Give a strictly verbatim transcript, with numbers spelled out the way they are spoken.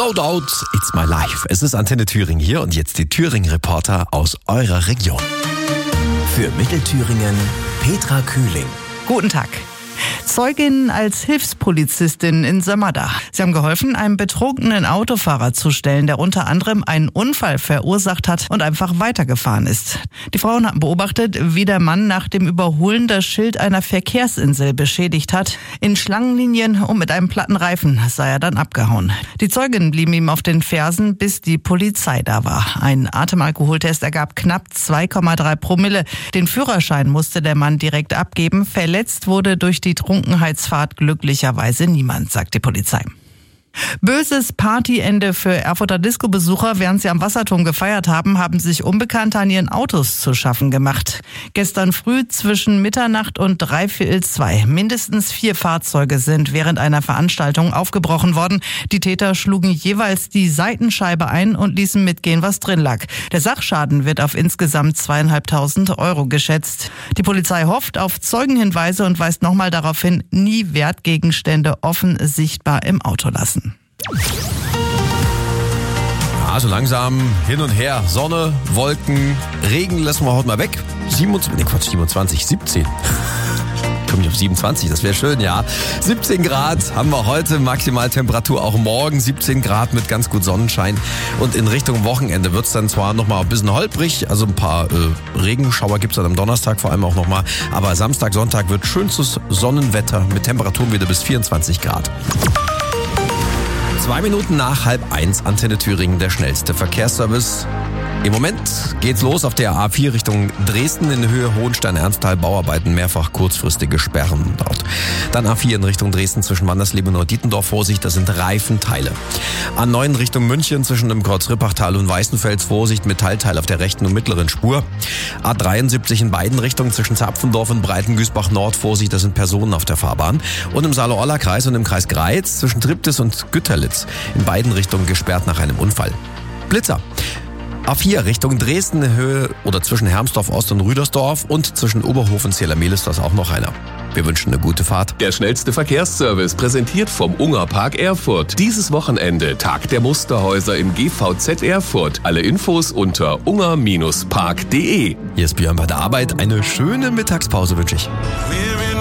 No doubt, it's my life. Es ist Antenne Thüringen hier und jetzt die Thüringen-Reporter aus eurer Region. Für Mittelthüringen Petra Kühling. Guten Tag. Zeuginnen als Hilfspolizistin in Sömmerda. Sie haben geholfen, einen betrunkenen Autofahrer zu stellen, der unter anderem einen Unfall verursacht hat und einfach weitergefahren ist. Die Frauen haben beobachtet, wie der Mann nach dem Überholen das Schild einer Verkehrsinsel beschädigt hat. In Schlangenlinien und mit einem platten Reifen sei er dann abgehauen. Die Zeuginnen blieben ihm auf den Fersen, bis die Polizei da war. Ein Atemalkoholtest ergab knapp zwei Komma drei Promille. Den Führerschein musste der Mann direkt abgeben. Verletzt wurde durch die Trunkenheitsfahrt glücklicherweise niemand, sagt die Polizei. Böses Partyende für Erfurter Disco-Besucher. Während sie am Wasserturm gefeiert haben, haben sich Unbekannte an ihren Autos zu schaffen gemacht. Gestern früh zwischen Mitternacht und dreiviertel zwei. Mindestens vier Fahrzeuge sind während einer Veranstaltung aufgebrochen worden. Die Täter schlugen jeweils die Seitenscheibe ein und ließen mitgehen, was drin lag. Der Sachschaden wird auf insgesamt zweieinhalbtausend Euro geschätzt. Die Polizei hofft auf Zeugenhinweise und weist nochmal darauf hin, nie Wertgegenstände offen sichtbar im Auto lassen. Also langsam hin und her. Sonne, Wolken, Regen lassen wir heute mal weg. siebenundzwanzig, nee, Quatsch, siebenundzwanzig, siebzehn. Komme ich auf siebenundzwanzig, das wäre schön, ja. siebzehn Grad haben wir heute, Maximaltemperatur auch morgen, siebzehn Grad mit ganz gut Sonnenschein. Und in Richtung Wochenende wird es dann zwar nochmal ein bisschen holprig, also ein paar äh, Regenschauer gibt es dann am Donnerstag vor allem auch nochmal. Aber Samstag, Sonntag wird schönstes Sonnenwetter mit Temperaturen wieder bis vierundzwanzig Grad. Zwei Minuten nach halb eins, Antenne Thüringen, der schnellste Verkehrsservice. Im Moment geht's los auf der A vier Richtung Dresden in Höhe Hohenstein-Ernsthal, Bauarbeiten, mehrfach kurzfristige Sperren dort. Dann A vier in Richtung Dresden zwischen Wandersleben und Dietendorf, Vorsicht, das sind Reifenteile. A neun Richtung München zwischen dem Kreuz Rippachtal und Weißenfels, Vorsicht, Metallteil auf der rechten und mittleren Spur. A dreiundsiebzig in beiden Richtungen zwischen Zapfendorf und Breitengüßbach Nord, Vorsicht, das sind Personen auf der Fahrbahn. Und im Saale-Orla-Kreis und im Kreis Greiz zwischen Triptis und Gütterlitz in beiden Richtungen gesperrt nach einem Unfall. Blitzer. A vier Richtung Dresden in Höhe oder zwischen Hermsdorf Ost und Rüdersdorf und zwischen Oberhof und Zählermehl ist das auch noch einer. Wir wünschen eine gute Fahrt. Der schnellste Verkehrsservice präsentiert vom Ungerpark Erfurt. Dieses Wochenende Tag der Musterhäuser im G V Z Erfurt. Alle Infos unter unger Bindestrich park punkt de. Hier ist Björn bei der Arbeit. Eine schöne Mittagspause wünsche ich.